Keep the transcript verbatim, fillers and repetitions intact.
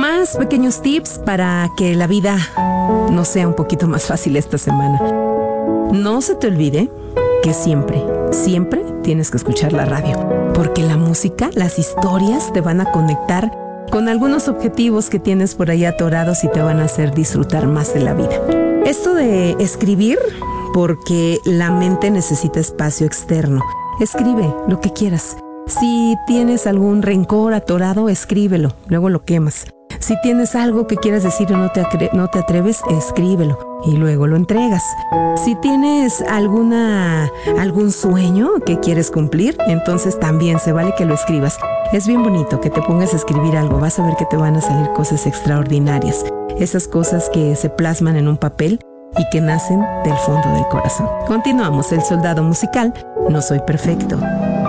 más pequeños tips para que la vida nos sea un poquito más fácil esta semana. No se te olvide que siempre, siempre tienes que escuchar la radio, porque la música, las historias te van a conectar con algunos objetivos que tienes por ahí atorados y te van a hacer disfrutar más de la vida. Esto de escribir, porque la mente necesita espacio externo. Escribe lo que quieras. Si tienes algún rencor atorado, escríbelo, luego lo quemas. Si tienes algo que quieras decir y no te, acre- no te atreves, escríbelo y luego lo entregas. Si tienes alguna, algún sueño que quieres cumplir, entonces también se vale que lo escribas. Es bien bonito que te pongas a escribir algo, vas a ver que te van a salir cosas extraordinarias. Esas cosas que se plasman en un papel y que nacen del fondo del corazón. Continuamos, El Soldado Musical, No Soy Perfecto.